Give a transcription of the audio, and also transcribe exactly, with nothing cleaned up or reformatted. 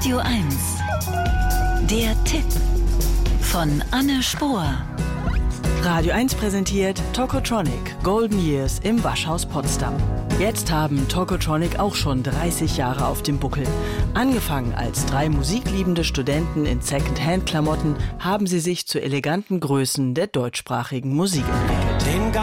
Radio eins. Der Tipp von Anne Spohr. Radio eins präsentiert Tokotronic Golden Years im Waschhaus Potsdam. Jetzt haben Tokotronic auch schon dreißig Jahre auf dem Buckel. Angefangen als drei musikliebende Studenten in Second-Hand-Klamotten, haben sie sich zu eleganten Größen der deutschsprachigen Musik entwickelt. Den